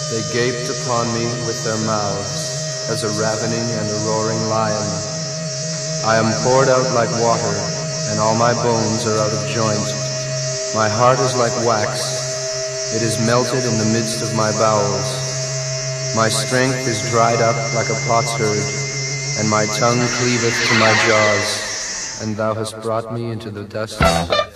They gaped upon me with their mouths, as a ravening and a roaring lion. I am poured out like water, and all my bones are out of joint. My heart is like wax, it is melted in the midst of my bowels. My strength is dried up like a potsherd, and my tongue cleaveth to my jaws, and thou hast brought me into the dust of death.